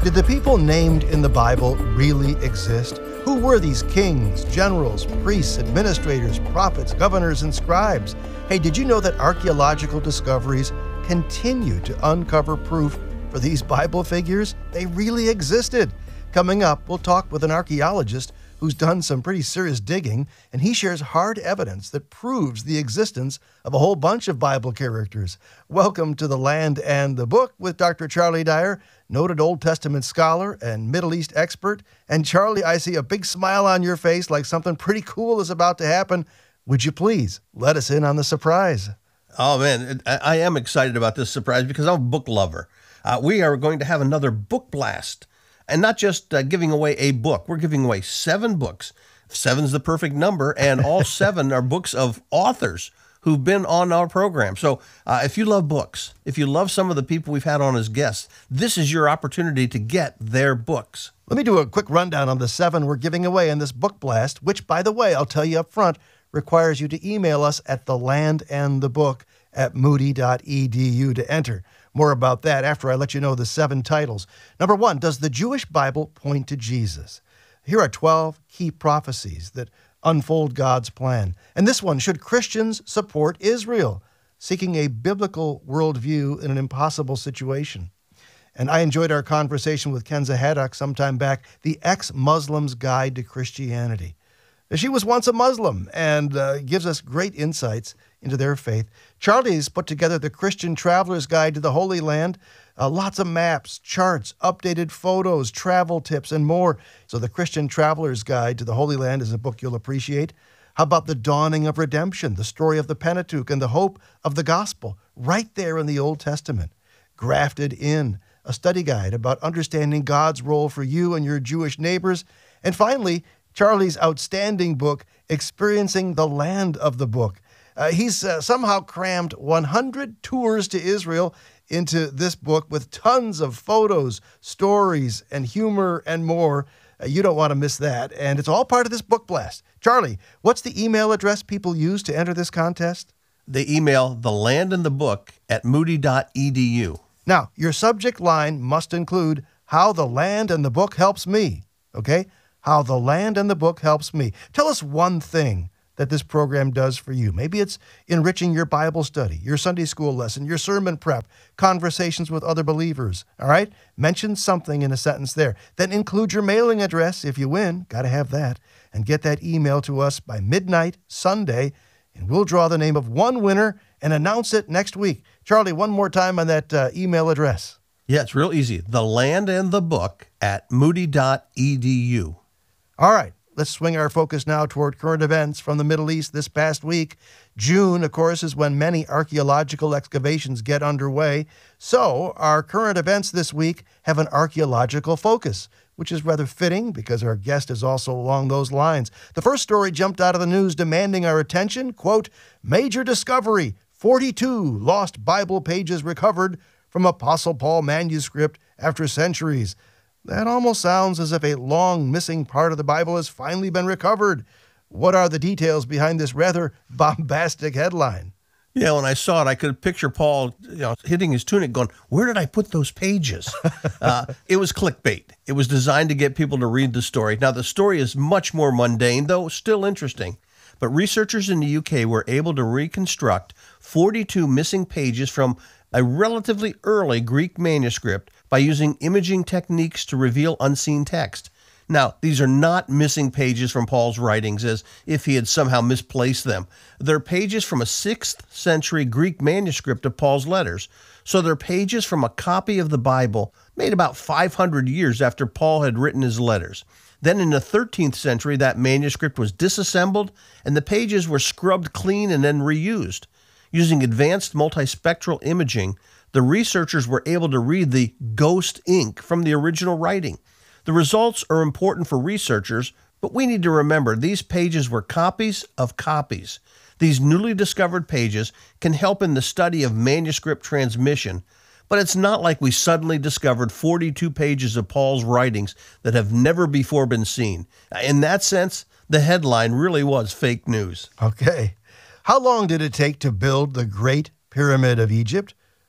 Did the people named in the Bible really exist? Who were these kings, generals, priests, administrators, prophets, governors, and scribes? Hey, did you know that archaeological discoveries continue to uncover proof for these Bible figures? They really existed. Coming up, we'll talk with an archaeologist who's done some pretty serious digging, and he shares hard evidence that proves the existence of a whole bunch of Bible characters. Welcome to The Land and the Book with Dr. Charlie Dyer, noted Old Testament scholar and Middle East expert. And Charlie, I see a big smile on your face like something pretty cool is about to happen. Would you please let us in on the surprise? Oh, man, I am excited about this surprise because I'm a book lover. We are going to have another book blast. And not just giving away a book. We're giving away 7 books. 7's the perfect number, and all 7 are books of authors who've been on our program. So if you love books, if you love some of the people we've had on as guests, this is your opportunity to get their books. Let me do a quick rundown on the 7 we're giving away in this book blast, which, by the way, I'll tell you up front, requires you to email us at thelandandthebook@moody.edu to enter. More about that after I let you know the 7 titles. Number 1, does the Jewish Bible point to Jesus? Here are 12 key prophecies that unfold God's plan. And this one, should Christians support Israel? Seeking a biblical worldview in an impossible situation. And I enjoyed our conversation with Kenza Haddock sometime back, The Ex-Muslim's Guide to Christianity. She was once a Muslim and gives us great insights into their faith. Charlie's put together the Christian Traveler's Guide to the Holy Land. Lots of maps, charts, updated photos, travel tips, and more. So the Christian Traveler's Guide to the Holy Land is a book you'll appreciate. How about the dawning of redemption, the story of the Pentateuch, and the hope of the gospel, right there in the Old Testament? Grafted In, a study guide about understanding God's role for you and your Jewish neighbors. And finally, Charlie's outstanding book, Experiencing the Land of the Book. He's somehow crammed 100 tours to Israel into this book with tons of photos, stories, and humor and more. You don't want to miss that. And it's all part of this book blast. Charlie, what's the email address people use to enter this contest? They email thelandandthebook@moody.edu. Now, your subject line must include how the land and the book helps me. Okay? How the land and the book helps me. Tell us one thing that this program does for you. Maybe it's enriching your Bible study, your Sunday school lesson, your sermon prep, conversations with other believers. All right? Mention something in a sentence there. Then include your mailing address if you win. Got to have that. And get that email to us by midnight Sunday, and we'll draw the name of one winner and announce it next week. Charlie, one more time on that email address. Yeah, it's real easy. thelandandthebook@moody.edu. All right, let's swing our focus now toward current events from the Middle East this past week. June, of course, is when many archaeological excavations get underway. So our current events this week have an archaeological focus, which is rather fitting because our guest is also along those lines. The first story jumped out of the news demanding our attention. Quote, major discovery, 42 lost Bible pages recovered from Apostle Paul manuscript after centuries. That almost sounds as if a long missing part of the Bible has finally been recovered. What are the details behind this rather bombastic headline? Yeah, when I saw it, I could picture Paul, hitting his tunic going, where did I put those pages? It was clickbait. It was designed to get people to read the story. Now, the story is much more mundane, though still interesting. But researchers in the UK were able to reconstruct 42 missing pages from a relatively early Greek manuscript by using imaging techniques to reveal unseen text. Now, these are not missing pages from Paul's writings as if he had somehow misplaced them. They're pages from a 6th century Greek manuscript of Paul's letters. So they're pages from a copy of the Bible made about 500 years after Paul had written his letters. Then in the 13th century, that manuscript was disassembled and the pages were scrubbed clean and then reused. Using advanced multispectral imaging, the researchers were able to read the ghost ink from the original writing. The results are important for researchers, but we need to remember these pages were copies of copies. These newly discovered pages can help in the study of manuscript transmission, but it's not like we suddenly discovered 42 pages of Paul's writings that have never before been seen. In that sense, the headline really was fake news. Okay. How long did it take to build the Great Pyramid of Egypt?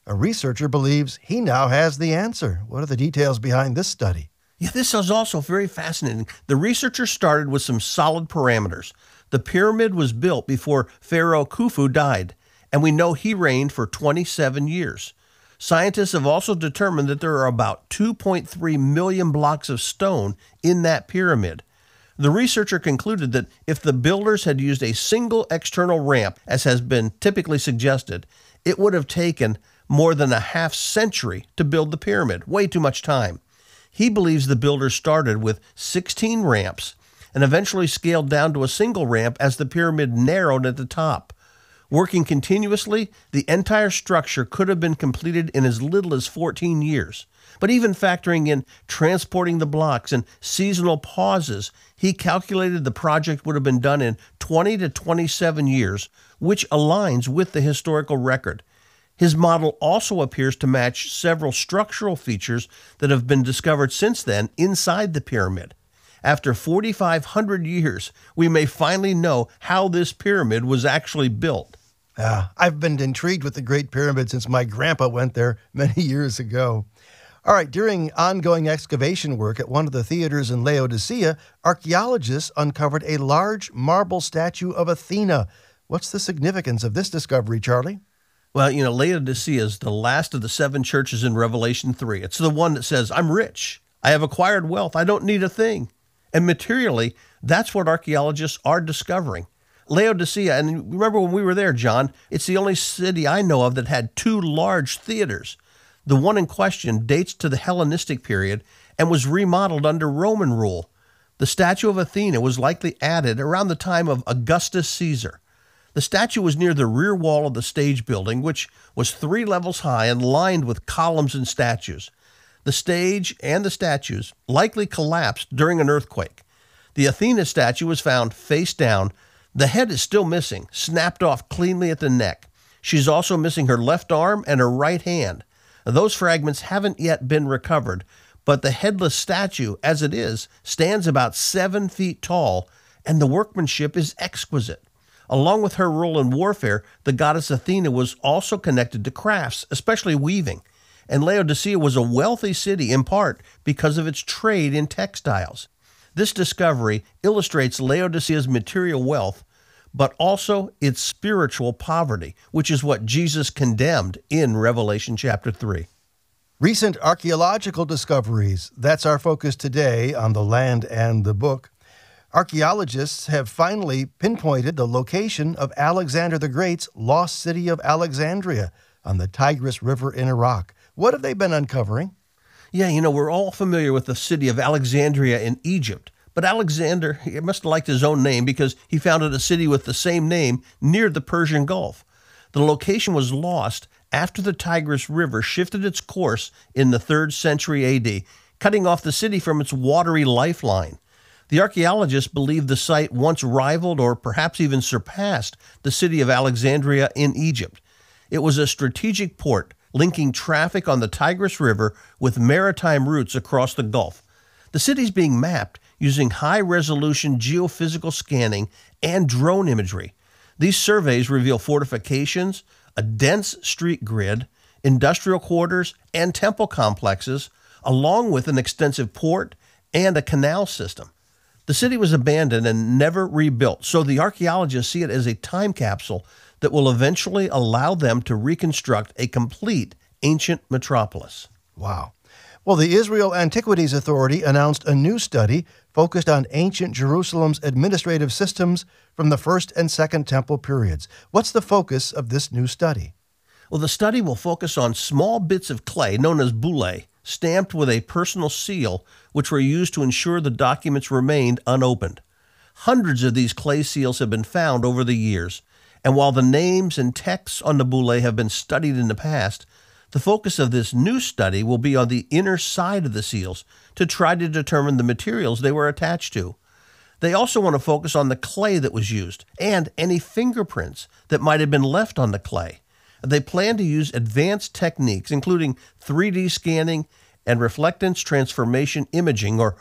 A researcher believes he now has the answer. What are the details behind this study? Yeah, this is also very fascinating. The researchers started with some solid parameters. The pyramid was built before Pharaoh Khufu died, and we know he reigned for 27 years. Scientists have also determined that there are about 2.3 million blocks of stone in that pyramid. The researcher concluded that if the builders had used a single external ramp, as has been typically suggested, it would have taken more than a half century to build the pyramid. Way too much time. He believes the builders started with 16 ramps and eventually scaled down to a single ramp as the pyramid narrowed at the top. Working continuously, the entire structure could have been completed in as little as 14 years. But even factoring in transporting the blocks and seasonal pauses, he calculated the project would have been done in 20 to 27 years, which aligns with the historical record. His model also appears to match several structural features that have been discovered since then inside the pyramid. After 4,500 years, we may finally know how this pyramid was actually built. I've been intrigued with the Great Pyramid since my grandpa went there many years ago. All right, during ongoing excavation work at one of the theaters in Laodicea, archaeologists uncovered a large marble statue of Athena. What's the significance of this discovery, Charlie? Well, Laodicea is the last of the 7 churches in Revelation 3. It's the one that says, I'm rich. I have acquired wealth. I don't need a thing. And materially, that's what archaeologists are discovering. Laodicea, and remember when we were there, John, it's the only city I know of that had 2 large theaters. The one in question dates to the Hellenistic period and was remodeled under Roman rule. The statue of Athena was likely added around the time of Augustus Caesar. The statue was near the rear wall of the stage building, which was 3 levels high and lined with columns and statues. The stage and the statues likely collapsed during an earthquake. The Athena statue was found face down. The head is still missing, snapped off cleanly at the neck. She's also missing her left arm and her right hand. Those fragments haven't yet been recovered, but the headless statue, as it is, stands about 7 feet tall, and the workmanship is exquisite. Along with her role in warfare, the goddess Athena was also connected to crafts, especially weaving. And Laodicea was a wealthy city in part because of its trade in textiles. This discovery illustrates Laodicea's material wealth, but also its spiritual poverty, which is what Jesus condemned in Revelation chapter 3. Recent archaeological discoveries. That's our focus today on The Land and the Book. Archaeologists have finally pinpointed the location of Alexander the Great's lost city of Alexandria on the Tigris River in Iraq. What have they been uncovering? Yeah, we're all familiar with the city of Alexandria in Egypt. But Alexander, he must have liked his own name because he founded a city with the same name near the Persian Gulf. The location was lost after the Tigris River shifted its course in the 3rd century AD, cutting off the city from its watery lifeline. The archaeologists believe the site once rivaled or perhaps even surpassed the city of Alexandria in Egypt. It was a strategic port linking traffic on the Tigris River with maritime routes across the Gulf. The city's being mapped using high-resolution geophysical scanning and drone imagery. These surveys reveal fortifications, a dense street grid, industrial quarters, and temple complexes, along with an extensive port and a canal system. The city was abandoned and never rebuilt, so the archaeologists see it as a time capsule that will eventually allow them to reconstruct a complete ancient metropolis. Wow. Well, the Israel Antiquities Authority announced a new study focused on ancient Jerusalem's administrative systems from the First and Second Temple periods. What's the focus of this new study? Well, the study will focus on small bits of clay known as bullae, stamped with a personal seal, which were used to ensure the documents remained unopened. Hundreds of these clay seals have been found over the years, and while the names and texts on the bullae have been studied in the past, the focus of this new study will be on the inner side of the seals to try to determine the materials they were attached to. They also want to focus on the clay that was used and any fingerprints that might have been left on the clay. They plan to use advanced techniques, including 3D scanning and reflectance transformation imaging, or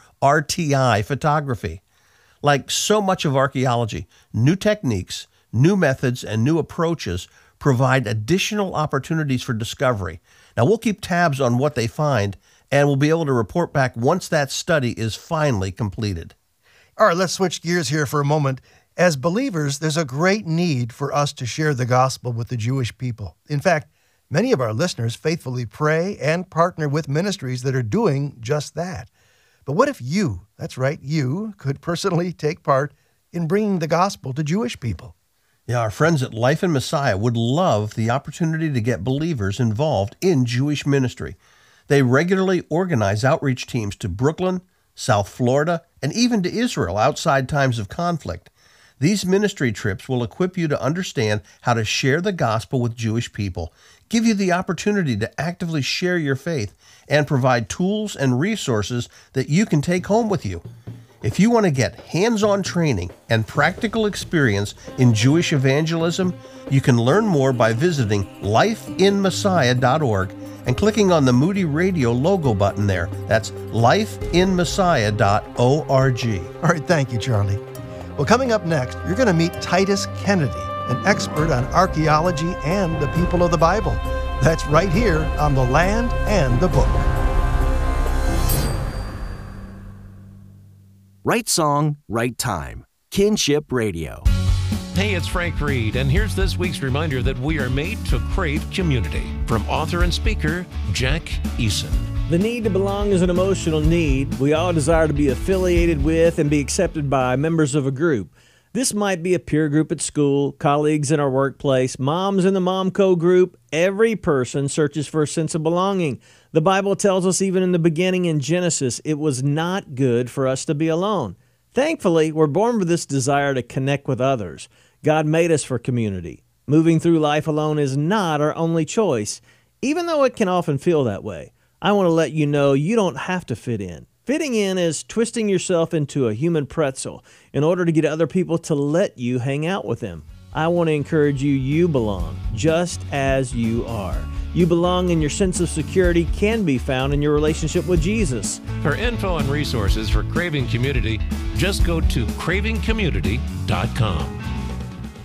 RTI photography. Like so much of archaeology, new techniques, new methods, and new approaches provide additional opportunities for discovery. Now, we'll keep tabs on what they find, and we'll be able to report back once that study is finally completed. All right, let's switch gears here for a moment. As believers, there's a great need for us to share the gospel with the Jewish people. In fact, many of our listeners faithfully pray and partner with ministries that are doing just that. But what if you, that's right, you, could personally take part in bringing the gospel to Jewish people? Yeah, our friends at Life in Messiah would love the opportunity to get believers involved in Jewish ministry. They regularly organize outreach teams to Brooklyn, South Florida, and even to Israel outside times of conflict. These ministry trips will equip you to understand how to share the gospel with Jewish people, give you the opportunity to actively share your faith, and provide tools and resources that you can take home with you. If you want to get hands-on training and practical experience in Jewish evangelism, you can learn more by visiting lifeinmessiah.org and clicking on the Moody Radio logo button there. That's lifeinmessiah.org. All right, thank you, Charlie. Well, coming up next, you're going to meet Titus Kennedy, an expert on archaeology and the people of the Bible. That's right here on The Land and the Book. Right song, right time. Kinship Radio. Hey, it's Frank Reed, and here's this week's reminder that we are made to crave community. From author and speaker, Jack Eason. The need to belong is an emotional need. We all desire to be affiliated with and be accepted by members of a group. This might be a peer group at school, colleagues in our workplace, moms in the Momco group. Every person searches for a sense of belonging. The Bible tells us even in the beginning in Genesis, it was not good for us to be alone. Thankfully, we're born with this desire to connect with others. God made us for community. Moving through life alone is not our only choice, even though it can often feel that way. I want to let you know you don't have to fit in. Fitting in is twisting yourself into a human pretzel in order to get other people to let you hang out with them. I want to encourage you, you belong just as you are. You belong, and your sense of security can be found in your relationship with Jesus. For info and resources for Craving Community, just go to cravingcommunity.com.